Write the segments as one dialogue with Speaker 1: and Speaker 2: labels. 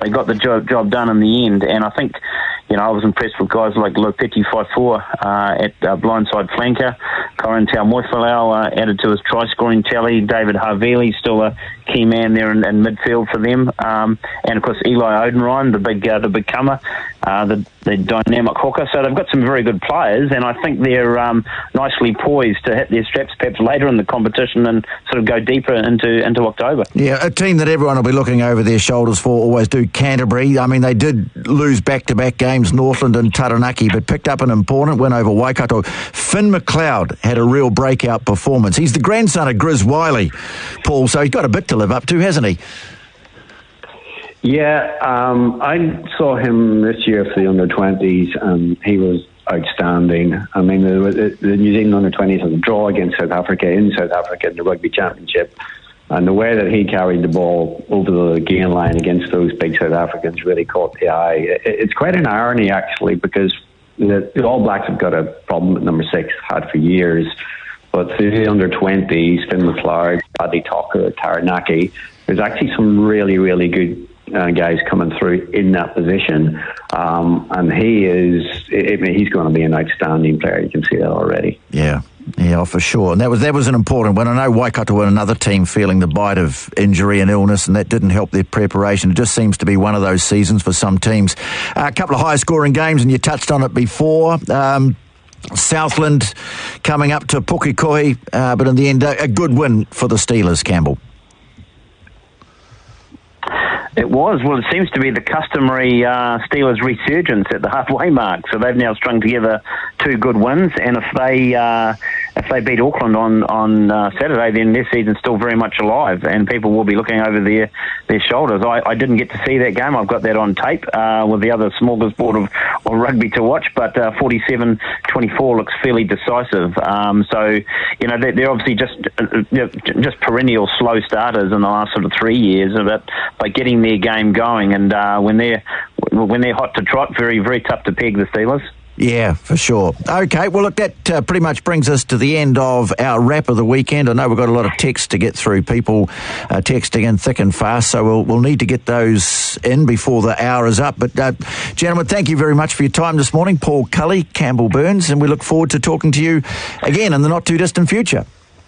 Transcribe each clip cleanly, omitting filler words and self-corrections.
Speaker 1: they got the job done in the end. And I think, I was impressed with guys like Lopeti Faifoa at blindside flanker. Corin Taumoefalau added to his try-scoring tally. David Havili, still a key man there in midfield for them. And, of course, Eli Odenryan, the big comer, the dynamic hooker. So they've got some very good players, and I think they're nicely poised to hit their straps perhaps later in the competition and sort of go deeper into October.
Speaker 2: Yeah, a team that everyone will be looking over their shoulders for, always do, Canterbury. I mean, they did lose back-to-back games, Northland and Taranaki, but picked up an important win over Waikato. Finn McLeod had a real breakout performance. He's the grandson of Grizz Wiley, Paul, so he's got a bit to live up to, hasn't he?
Speaker 3: Yeah, I saw him this year for the under-20s, and he was outstanding. I mean, the New Zealand under-20s had a draw against South Africa in South Africa in the Rugby Championship, and the way that he carried the ball over the gain line against those big South Africans really caught the eye. It's quite an irony, actually, because the All Blacks have got a problem at number 6, had for years, but through the under-20s, Finn McLeod, Paddy Tucker, Taranaki, there's actually some really, really good guys coming through in that position, and he's going to be an outstanding player. You can see that already.
Speaker 2: Yeah, for sure. And that was an important one. I know Waikato were another team feeling the bite of injury and illness, and that didn't help their preparation. It just seems to be one of those seasons for some teams. A couple of high-scoring games, and you touched on it before. Southland coming up to Pukekohe, but in the end, a good win for the Steelers, Campbell.
Speaker 1: It was. Well, it seems to be the customary Steelers resurgence at the halfway mark. So they've now strung together 2 good wins, and if they beat Auckland on Saturday, then their season's still very much alive, and people will be looking over their shoulders. I didn't get to see that game. I've got that on tape with the other smorgasbord of rugby to watch, but 47-24 looks fairly decisive. So, they're obviously just perennial slow starters in the last sort of 3 years, but by getting their game going, and when they're hot to trot, very, very tough to peg, the Steelers.
Speaker 2: Yeah, for sure. Okay, well, look, that pretty much brings us to the end of our wrap of the weekend. I know we've got a lot of texts to get through, people texting in thick and fast, so we'll need to get those in before the hour is up. But, gentlemen, thank you very much for your time this morning. Paul Cully, Campbell Burns, and we look forward to talking to you again in the not-too-distant future.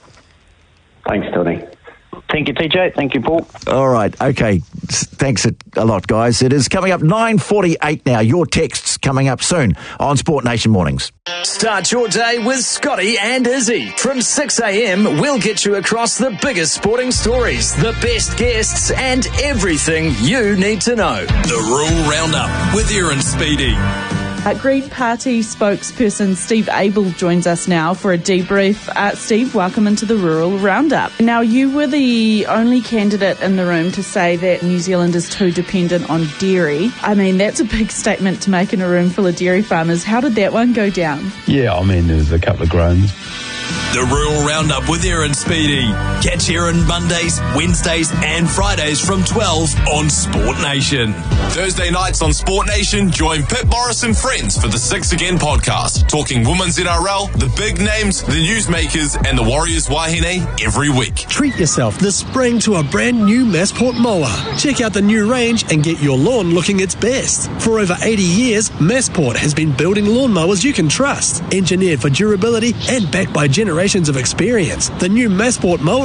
Speaker 3: Thanks, Tony.
Speaker 1: Thank you, TJ. Thank you, Paul.
Speaker 2: All right. Okay. Thanks a lot, guys. It is coming up 9:48 now. Your texts coming up soon on Sport Nation Mornings.
Speaker 4: Start your day with Scotty and Izzy. From 6 a.m, we'll get you across the biggest sporting stories, the best guests, and everything you need to know.
Speaker 5: The Rural Roundup with Aaron Speedy.
Speaker 6: Green Party spokesperson Steve Abel joins us now for a debrief. Steve, welcome into the Rural Roundup. Now, you were the only candidate in the room to say that New Zealand is too dependent on dairy. I mean, that's a big statement to make in a room full of dairy farmers. How did that one go down?
Speaker 7: Yeah, I mean, there was a couple of groans.
Speaker 5: The Rural Roundup with Aaron Speedy. Catch Aaron Mondays, Wednesdays and Fridays from 12 on Sport Nation. Thursday nights on Sport Nation, join Pip Morris and friends for the 6 Again podcast, talking women's NRL, the big names, the newsmakers and the Warriors Wahine every week.
Speaker 8: Treat yourself this spring to a brand new Massport mower. Check out the new range and get your lawn looking its best. For over 80 years, Massport has been building lawnmowers you can trust, engineered for durability and backed by generations of experience. The new Massport mower